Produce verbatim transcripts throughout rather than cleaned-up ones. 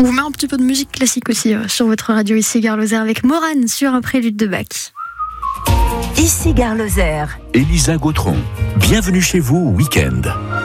On vous met un petit peu de musique classique aussi euh, sur votre radio ici Gare Lozère avec Morane sur un prélude de Bach. Ici Gare Lozère. Elisa Gautron, bienvenue chez vous week-end.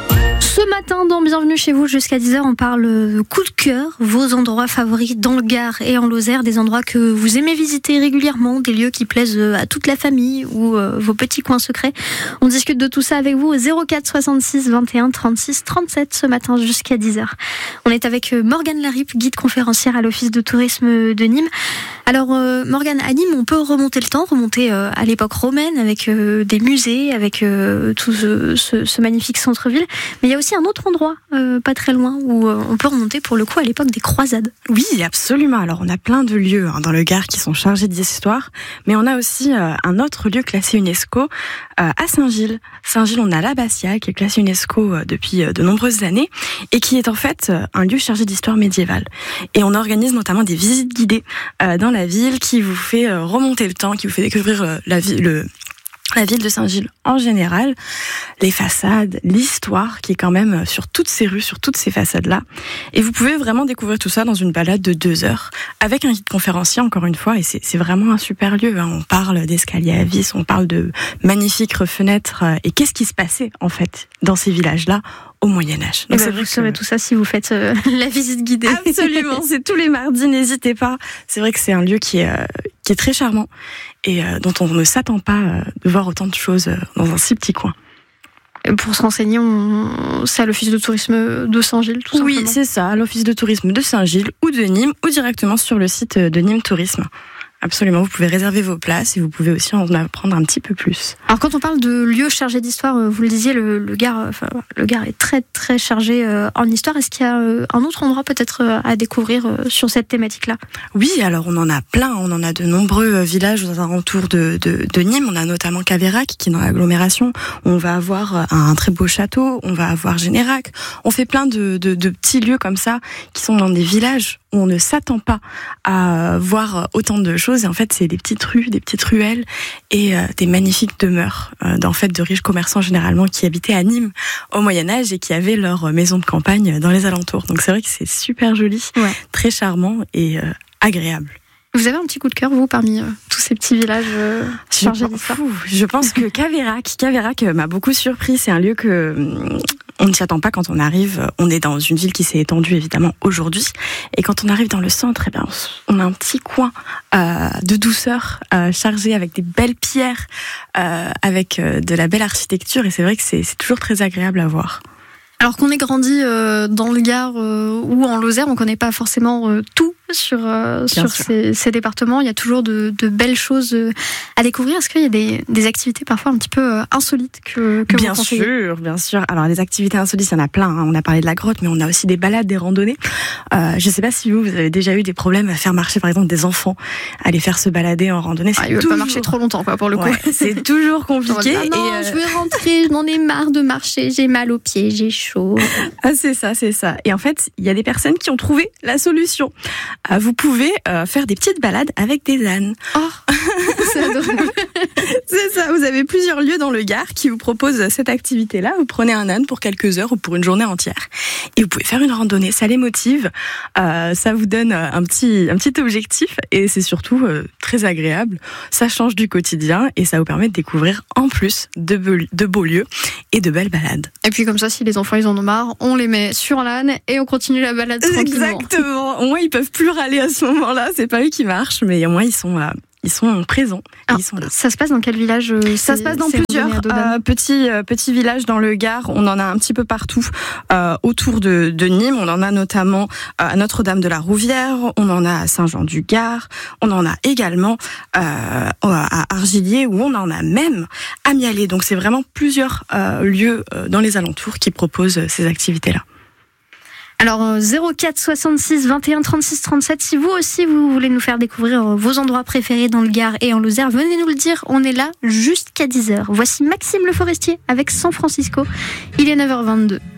Ce matin, dans Bienvenue chez vous, jusqu'à dix heures, on parle coup de cœur, vos endroits favoris dans le Gard et en Lozère, des endroits que vous aimez visiter régulièrement, des lieux qui plaisent à toute la famille ou euh, vos petits coins secrets. On discute de tout ça avec vous au zéro quatre soixante-six vingt et un trente-six trente-sept ce matin jusqu'à dix heures. On est avec Morgane Laripe, guide conférencière à l'Office de tourisme de Nîmes. Alors euh, Morgane, à Nîmes, on peut remonter le temps, remonter euh, à l'époque romaine avec euh, des musées, avec euh, tout ce, ce, ce magnifique centre-ville. Mais il y a aussi un autre endroit, euh, pas très loin, où euh, on peut remonter pour le coup à l'époque des croisades. Oui, absolument. Alors on a plein de lieux hein, dans le Gard qui sont chargés d'histoire, mais on a aussi euh, un autre lieu classé UNESCO euh, à Saint-Gilles. Saint-Gilles, on a l'abbatiale qui est classée UNESCO euh, depuis euh, de nombreuses années et qui est en fait euh, un lieu chargé d'histoire médiévale. Et on organise notamment des visites guidées euh, dans la ville qui vous fait euh, remonter le temps, qui vous fait découvrir euh, la ville, le la ville de Saint-Gilles en général, les façades, l'histoire qui est quand même sur toutes ces rues, sur toutes ces façades-là. Et vous pouvez vraiment découvrir tout ça dans une balade de deux heures avec un guide conférencier, encore une fois, et c'est, c'est vraiment un super lieu. Hein. On parle d'escaliers à vis, on parle de magnifiques fenêtres. Et qu'est-ce qui se passait, en fait, dans ces villages-là au Moyen-Âge. Donc, bah, c'est vrai vous saurez que... tout ça si vous faites euh, la visite guidée. Absolument, c'est tous les mardis, n'hésitez pas. C'est vrai que c'est un lieu qui est, euh, qui est très charmant et euh, dont on ne s'attend pas euh, de voir autant de choses euh, dans un si petit coin. Pour se renseigner, on... c'est à l'Office de tourisme de Saint-Gilles, tout simplement. Oui, c'est ça, à l'Office de tourisme de Saint-Gilles ou de Nîmes ou directement sur le site de Nîmes Tourisme. Absolument, vous pouvez réserver vos places et vous pouvez aussi en apprendre un petit peu plus. Alors quand on parle de lieux chargés d'histoire, vous le disiez, le, le Gard, enfin, le Gard est très très chargé euh, en histoire. Est-ce qu'il y a euh, un autre endroit peut-être euh, à découvrir euh, sur cette thématique-là ? Oui, alors on en a plein, on en a de nombreux euh, villages aux alentours de, de, de Nîmes. On a notamment Caveyrac qui est dans l'agglomération. On va avoir un, un très beau château, on va avoir Générac. On fait plein de, de, de petits lieux comme ça qui sont dans des villages où on ne s'attend pas à voir autant de choses. Et en fait, c'est des petites rues, des petites ruelles et euh, des magnifiques demeures euh, d'en fait de riches commerçants généralement qui habitaient à Nîmes au Moyen-Âge et qui avaient leur maison de campagne dans les alentours. Donc c'est vrai que c'est super joli, ouais. Très charmant et euh, agréable. Vous avez un petit coup de cœur, vous, parmi euh, tous ces petits villages euh, chargés d'histoire ? Je pense que Caveyrac, Caveyrac m'a beaucoup surpris. C'est un lieu que hum, on ne s'y attend pas quand on arrive. On est dans une ville qui s'est étendue évidemment aujourd'hui. Et quand on arrive dans le centre, eh bien, on a un petit coin euh, de douceur euh, chargé avec des belles pierres, euh, avec euh, de la belle architecture. Et c'est vrai que c'est, c'est toujours très agréable à voir. Alors qu'on est grandi euh, dans le Gard euh, ou en Lozère, on ne connaît pas forcément euh, tout sur, euh, sur ces, ces départements. Il y a toujours de, de belles choses euh, à découvrir. Est-ce qu'il y a des, des activités parfois un petit peu euh, insolites que, que bien vous conseillez ? Bien sûr, bien sûr. Alors les activités insolites, il y en a plein. Hein. On a parlé de la grotte, mais on a aussi des balades, des randonnées. Euh, je ne sais pas si vous, vous avez déjà eu des problèmes à faire marcher par exemple des enfants, à les faire se balader en randonnée. Ah, ils ne veulent pas marcher trop longtemps, quoi, pour le coup. Ouais, c'est toujours compliqué. Ah non, et euh... je veux rentrer, je m'en ai marre de marcher, j'ai mal aux pieds, j'ai chaud. Ah, c'est ça, c'est ça. Et en fait, il y a des personnes qui ont trouvé la solution. Euh, vous pouvez euh, faire des petites balades avec des ânes. Oh, c'est adorable. C'est ça, vous avez plusieurs lieux dans le Gard qui vous proposent cette activité-là. Vous prenez un âne pour quelques heures ou pour une journée entière. Et vous pouvez faire une randonnée, ça les motive. Euh, ça vous donne un petit, un petit objectif et c'est surtout euh, très agréable. Ça change du quotidien et ça vous permet de découvrir en plus de, be- de beaux lieux et de belles balades. Et puis comme ça, si les enfants ils en ont marre, on les met sur l'âne et on continue la balade tranquillement. Exactement. Au moins, ils peuvent plus râler à ce moment-là. C'est pas eux qui marchent, mais au moins, ils sont, euh, ils sont présents. Alors, ils sont là. Ça se passe dans quel village ? Ça se passe dans plusieurs euh, petits, euh, petits villages dans le Gard. On en a un petit peu partout euh, autour de, de Nîmes. On en a notamment euh, à Notre-Dame de la Rouvière. On en a à Saint-Jean-du-Gard. On en a également euh, à Argilier, où on en a même à Mialet. Donc, c'est vraiment plusieurs euh, lieux euh, dans les alentours qui proposent ces activités-là. Alors zéro quatre soixante-six vingt et un trente-six trente-sept, si vous aussi vous voulez nous faire découvrir vos endroits préférés dans le Gard et en Lozère, venez nous le dire, on est là jusqu'à dix heures. Voici Maxime Le Forestier avec San Francisco, il est neuf heures vingt-deux.